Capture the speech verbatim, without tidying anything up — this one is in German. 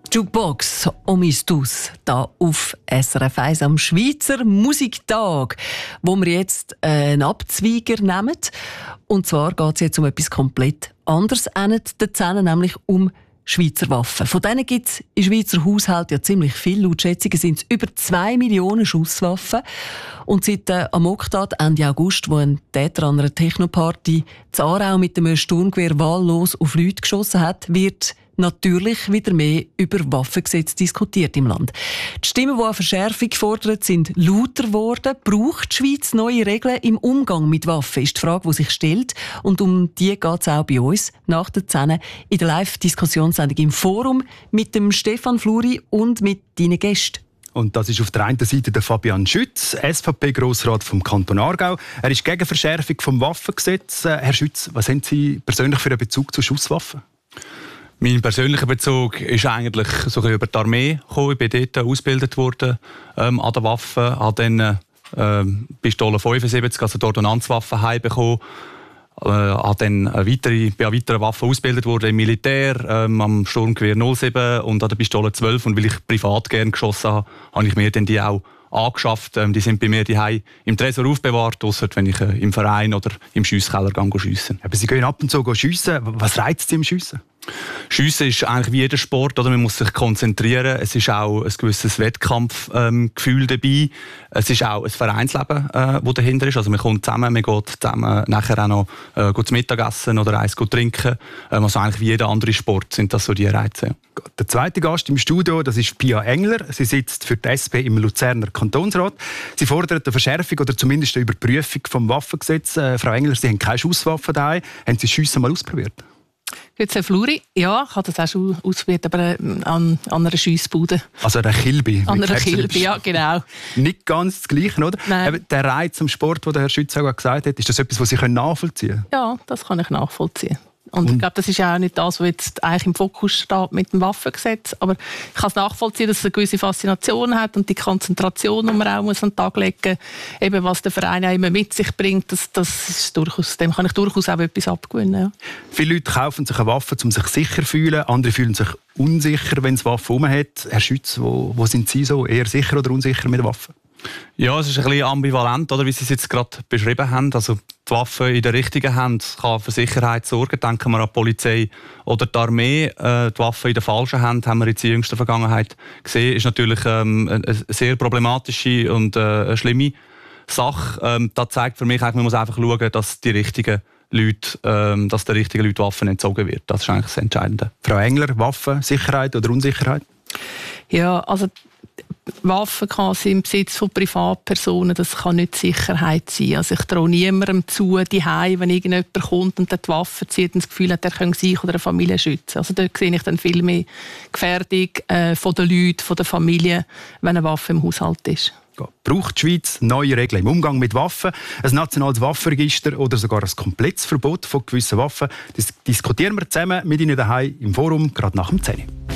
Jukebox Omistus da auf S R F eins am Schweizer Musiktag, wo wir jetzt einen Abzweiger nehmen. Und zwar geht es jetzt um etwas komplett anderes, nämlich um Schweizer Waffen. Von denen gibt es in Schweizer Haushalten ja ziemlich viel. Laut Schätzungen sind es über zwei Millionen Schusswaffen. Und seit der Amoktat Ende August, wo ein Täter an einer Technoparty in Aarau mit einem Sturmgewehr wahllos auf Leute geschossen hat, wird natürlich wieder mehr über Waffengesetze diskutiert im Land. Die Stimmen, die eine Verschärfung fordern, sind lauter geworden. Braucht die Schweiz neue Regeln im Umgang mit Waffen, ist die Frage, die sich stellt. Und um die geht es auch bei uns nach der Zehn in der Live-Diskussionssendung im Forum mit dem Stefan Fluri und mit deinen Gästen. Und das ist auf der einen Seite der Fabian Schütz, S V P-Grossrat vom Kanton Aargau. Er ist gegen Verschärfung des Waffengesetzes. Herr Schütz, was haben Sie persönlich für einen Bezug zu Schusswaffen? Mein persönlicher Bezug ist eigentlich so über die Armee gekommen. Ich bin dort ausgebildet worden ähm, an der Waffe, habe dann ähm, Pistole fünfundsiebzig, also die Ordnanzwaffe, heimbekommen. Äh, habe dann eine weitere, bin an weiteren Waffen ausgebildet worden im Militär, ähm, am Sturmgewehr null sieben und an der Pistole zwölf. Und weil ich privat gerne geschossen habe, habe ich mir dann die auch angeschafft. Ähm, die sind bei mir daheim im Tresor aufbewahrt, ausser wenn ich äh, im Verein oder im Schiesskeller schiessen. Aber Sie gehen ab und zu schiessen. Was reizt Sie im Schiessen? Schiessen ist eigentlich wie jeder Sport, oder? Man muss sich konzentrieren. Es ist auch ein gewisses Wettkampfgefühl ähm, dabei. Es ist auch ein Vereinsleben, äh, das dahinter ist. Also man kommt zusammen, man geht zusammen nachher auch noch äh, zu Mittagessen oder eins trinken. Ähm, also eigentlich wie jeder andere Sport sind das so die Reize. Der zweite Gast im Studio, das ist Pia Engler. Sie sitzt für die S P im Luzerner Kantonsrat. Sie fordert eine Verschärfung oder zumindest eine Überprüfung des Waffengesetzes. Äh, Frau Engler, Sie haben keine Schusswaffe daheim. Haben Sie das Schiessen mal ausprobiert? Jetzt Herr Fluri, ja, ich habe das auch schon ausprobiert, aber an, an einer Schiessbude. Also einer Kilby. An einer Kilby, ja, genau. Nicht ganz das Gleiche, oder? Nein. Eben der Reiz am Sport, den der Herr Schütz auch gesagt hat, ist das etwas, was Sie nachvollziehen können? Ja, das kann ich nachvollziehen. Und ich glaube, das ist ja auch nicht das, was jetzt eigentlich im Fokus steht mit dem Waffengesetz. Aber ich kann es nachvollziehen, dass es eine gewisse Faszination hat und die Konzentration, die man auch muss an den Tag legen muss, eben was der Verein auch immer mit sich bringt, das, das ist durchaus, dem kann ich durchaus auch etwas abgewinnen. Ja. Viele Leute kaufen sich eine Waffe, um sich sicher zu fühlen. Andere fühlen sich unsicher, wenn es Waffen herum hat. Herr Schütz, wo, wo sind Sie so? Eher sicher oder unsicher mit Waffen? Ja, es ist ein bisschen ambivalent, oder, wie Sie es jetzt gerade beschrieben haben. Also die Waffe in der richtigen Hand kann für Sicherheit sorgen. Denken wir an die Polizei oder die Armee. Äh, die Waffe in der falschen Hand, haben wir in der jüngsten Vergangenheit gesehen, ist natürlich ähm, eine sehr problematische und äh, eine schlimme Sache. Ähm, das zeigt für mich, man muss einfach schauen, dass die richtigen Leute, ähm, dass den richtigen Leuten Waffen entzogen wird. Das ist eigentlich das Entscheidende. Frau Engler, Waffen, Sicherheit oder Unsicherheit? Ja, also Waffen kann sie im Besitz von Privatpersonen, das kann nicht Sicherheit sein. Also ich traue niemandem zu, daheim, wenn irgendjemand kommt und die Waffe zieht und das Gefühl hat, er könne sich oder eine Familie schützen. Also dort sehe ich dann viel mehr Gefährdung äh, von den Leuten, von der Familie, wenn eine Waffe im Haushalt ist. Braucht die Schweiz neue Regeln im Umgang mit Waffen, ein nationales Waffenregister oder sogar ein komplettes Verbot von gewissen Waffen? Das diskutieren wir zusammen mit Ihnen daheim im Forum, gerade nach dem zehn Uhr.